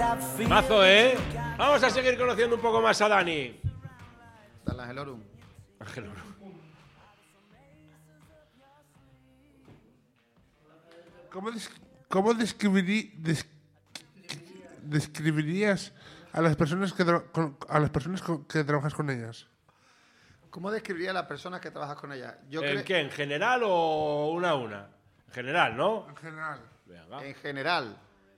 Mazo, ¿eh? Vamos a seguir conociendo un poco más a Dani. Dale, Ángel Orum. Ángel Orum. ¿Cómo describirías a las personas que trabajas con ellas? ¿Cómo describiría a las personas que trabajas con ellas? ¿En qué? ¿En general o una a una? En general, ¿no? En general. Venga. En general.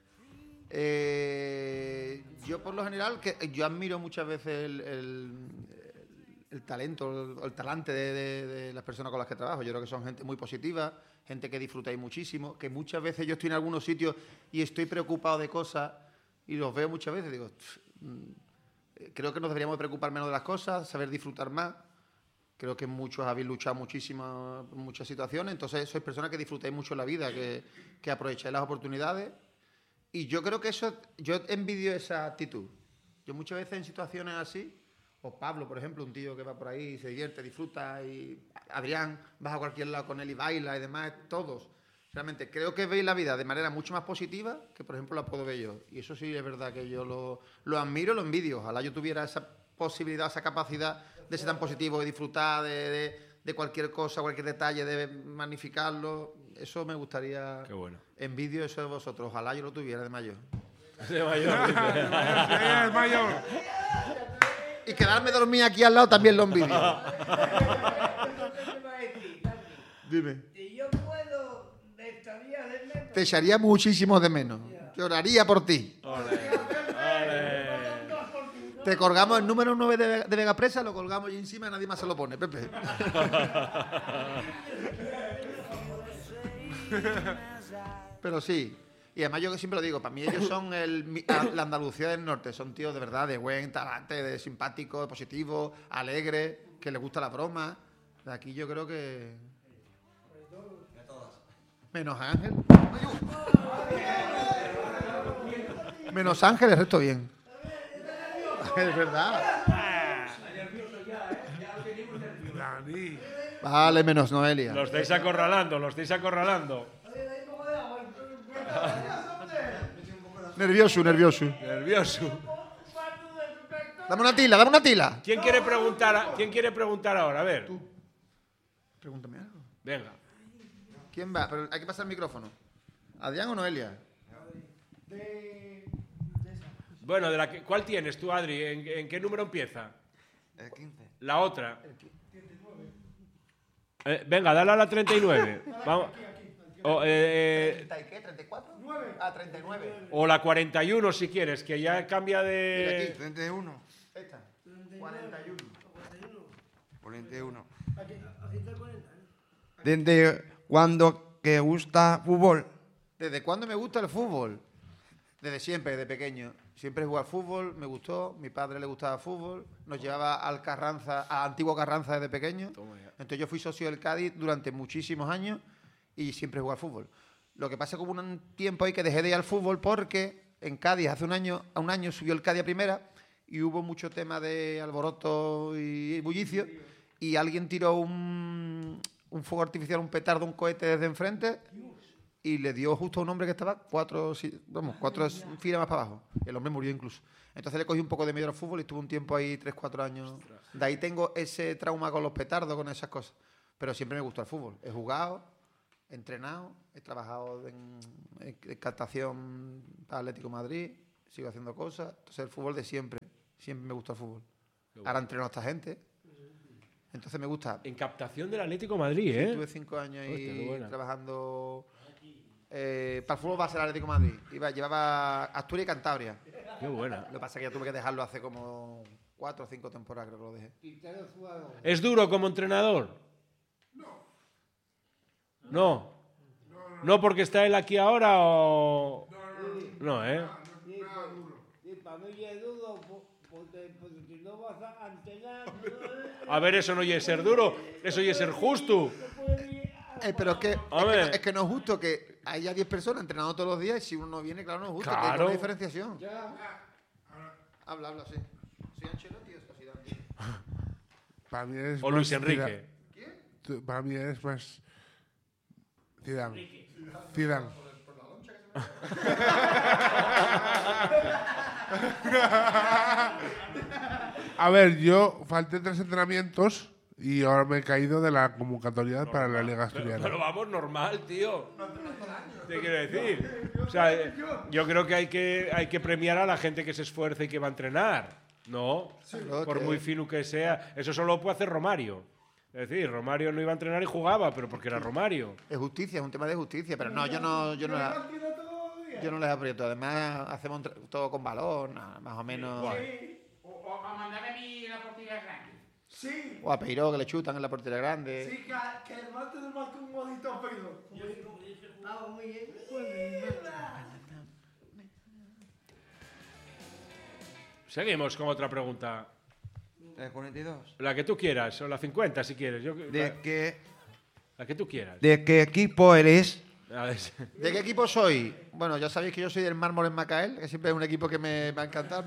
Yo por lo general, yo admiro muchas veces el talento, el talante de las personas con las que trabajo. Yo creo que son gente muy positiva, gente que disfrutáis muchísimo, que muchas veces yo estoy en algunos sitios y estoy preocupado de cosas y los veo muchas veces y digo, creo que nos deberíamos preocupar menos de las cosas, saber disfrutar más. Creo que muchos habéis luchado muchísimo en muchas situaciones, entonces sois personas que disfrutáis mucho la vida, que aprovecháis las oportunidades. Y yo creo que yo envidio esa actitud. Yo muchas veces en situaciones así, o Pablo, por ejemplo, un tío que va por ahí, se divierte, disfruta, y Adrián, vas a cualquier lado con él y baila y demás, todos. Realmente creo que veis la vida de manera mucho más positiva que, por ejemplo, la puedo ver yo. Y eso sí es verdad que yo lo admiro, lo envidio. Ojalá yo tuviera esa posibilidad, esa capacidad de ser tan positivo, de disfrutar de cualquier cosa, cualquier detalle, de magnificarlo. Eso me gustaría. Qué bueno. Envidio eso de vosotros. Ojalá yo lo tuviera de mayor. De mayor, dice. De mayor. Y quedarme dormido aquí al lado también lo envidio. Dime. Si yo puedo, estaría de menos. Te echaría muchísimo de menos. Lloraría por ti. Te colgamos el número 9 de Vega Presa, lo colgamos ahí encima y nadie más se lo pone, Pepe. Pero sí. Y además yo siempre lo digo, para mí ellos son la Andalucía del Norte. Son tíos de verdad, de buen talante, de simpático, de positivo, alegre, que les gusta la broma. De aquí yo creo que... Menos Ángel. Menos Ángel, el resto bien. Es verdad. Dani. Vale, menos Noelia. Lo estáis acorralando, lo estáis acorralando. Nervioso. Nervioso. Dame una tila. ¿Quién quiere preguntar ahora? A ver. Pregúntame algo. Venga. ¿Quién va? Pero hay que pasar el micrófono. ¿Adrián o Noelia? Bueno, ¿cuál tienes tú, Adri? ¿En qué número empieza? El 15. La otra. Venga, dale a la 39. Vamos. ¿30 y qué? ¿34? 9. Ah, 39. O la 41 si quieres, que ya cambia de... 31. Esta. 41. 41. ¿Desde cuándo que gusta fútbol? ¿Desde cuándo me gusta el fútbol? Desde siempre, desde pequeño. Siempre he jugado al fútbol, me gustó. Mi padre le gustaba el fútbol. Nos llevaba a Antiguo Carranza desde pequeño. Entonces yo fui socio del Cádiz durante muchísimos años y siempre he jugado al fútbol. Lo que pasa es que hubo un tiempo ahí que dejé de ir al fútbol porque en Cádiz hace un año subió el Cádiz a primera y hubo mucho tema de alboroto y bullicio y alguien tiró un fuego artificial, un petardo, un cohete desde enfrente y le dio justo a un hombre que estaba cuatro filas más para abajo. El hombre murió incluso. Entonces le cogí un poco de miedo al fútbol y estuve un tiempo ahí 3-4 años. De ahí tengo ese trauma con los petardos, con esas cosas. Pero siempre me gustó el fútbol. He jugado, he entrenado, he trabajado en captación para Atlético de Madrid, sigo haciendo cosas. Entonces el fútbol de siempre. Siempre me gusta el fútbol. Ahora entreno a esta gente. Entonces me gusta. En captación del Atlético de Madrid, ¿eh? Estuve 5 años ahí trabajando... para el fútbol base del Atlético de Madrid. Llevaba Asturias y Cantabria. Qué buena. Lo que pasa es que ya tuve que dejarlo hace como 4 o 5 temporadas, creo que lo dejé. ¿Es duro como entrenador? No. ¿No porque está él aquí ahora o...? No, ¿eh? Para mí es duro, porque si no vas a entrenar... A ver, eso no oye ser duro, eso oye ser justo. Pero es que no es justo que haya 10 personas entrenando todos los días y si uno no viene, claro, no es justo. Claro. Tiene una diferenciación. Habla, sí. ¿Soy Ancelotti o soy Zidane? Para mí eres O Luis Enrique. Para mí eres más... Zidane. A ver, yo falté 3 entrenamientos y ahora me he caído de la convocatoria para la Liga Asturiana. Pero vamos, normal, tío. ¿Qué quiero decir? O sea, yo creo que hay que premiar a la gente que se esfuerza y que va a entrenar. No, por muy fino que sea. Eso solo lo puede hacer Romario. Es decir, Romario no iba a entrenar y jugaba, pero porque era Romario. Es justicia, es un tema de justicia. Pero no, yo no les aprieto. Además, hacemos todo con balón, más o menos. O a mandarme a mí la portería grande. Sí, O a Peiró, que le chutan en la portería grande. sí, que el martes del marco un bonito pelo. Ah, muy bien. Seguimos con otra pregunta. 42. La que tú quieras, o la 50 si quieres. ¿De La que tú quieras. qué equipo eres? A ver, ¿De qué equipo soy? Bueno, ya sabéis que yo soy del Mármol en Macael, que siempre es un equipo que me va a encantar.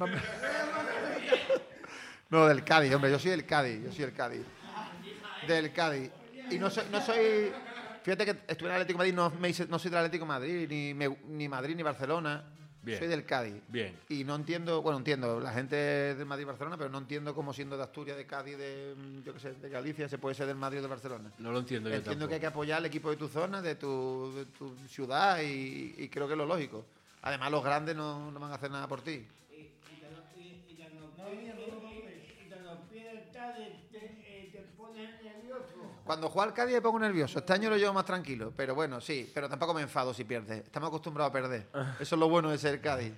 No, del Cádiz, hombre, yo soy del Cádiz, Del Cádiz. Y no soy... Fíjate que estuve en el Atlético de Madrid, no soy del Atlético de Madrid, ni Madrid ni Barcelona. Bien. Soy del Cádiz. Bien. Y no entiendo, bueno, entiendo, la gente de Madrid y Barcelona, pero no entiendo cómo siendo de Asturias, de Cádiz, yo qué sé, de Galicia, se puede ser del Madrid o de Barcelona. no lo entiendo yo Entiendo tampoco. que hay que apoyar al equipo de tu zona, de tu ciudad y creo que es lo lógico. Además, los grandes no van a hacer nada por ti. Y te los pide el Cádiz, te pones nervioso. Cuando juega al Cádiz me pongo nervioso. Este año lo llevo más tranquilo. Pero bueno, sí. Pero tampoco me enfado si pierdes. Estamos acostumbrados a perder. Eso es lo bueno de ser Cádiz.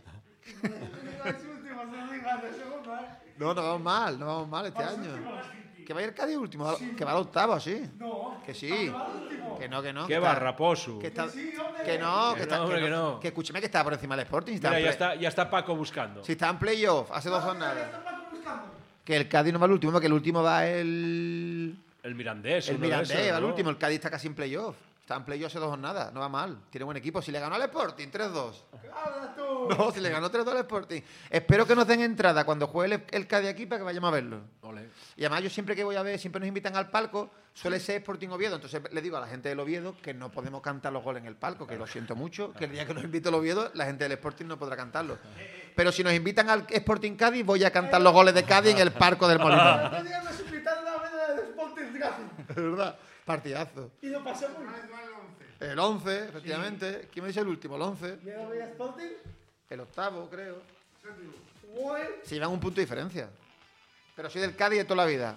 No vamos mal este año. Que va a ir el Cádiz último. Que va al octavo, sí. No. Que sí. Que no. ¡Qué está- barraposo! Que, está, Sí, hombre. que no, que, Que está, no, hombre, que que no. Que escúchame que está por encima del Sporting. Si está Mira, en ya está Paco buscando. Si está en playoff, hace 2 ¿Qué jornadas. estás buscando? Que el Cádiz no va al último, que el último va el El Mirandés. El uno de Mirandés esos, va al ¿no? último. El Cádiz está casi en playoff. Está en playoff hace 2 jornadas. No va mal. Tiene buen equipo. Si le ganó al Sporting 3-2. Habla tú. No, si le ganó 3-2 al Sporting. Espero que nos den entrada cuando juegue el Cádiz aquí para que vayamos a verlo. Ole. Y además yo siempre que voy a ver, siempre nos invitan al palco, suele ser Sporting Oviedo. Entonces le digo a la gente del Oviedo que no podemos cantar los goles en el palco, que lo siento mucho, que el día que nos invite el Oviedo, la gente del Sporting no podrá cantarlo. Pero si nos invitan al Sporting Cádiz, voy a cantar los goles de Cádiz en el palco del Molinón. El otro día nos invitaron a ver el Sporting Racing. Es verdad. Partidazo. Y lo pasé muy bien. El 11, efectivamente. ¿Quién me dice el último? El 11. ¿Yo voy a Sporting? El octavo, creo. Bueno. Se llevan un punto de diferencia. Pero soy del Cádiz de toda la vida.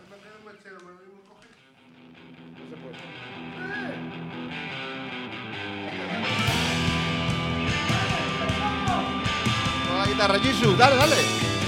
Con la guitarra, Jesús, dale.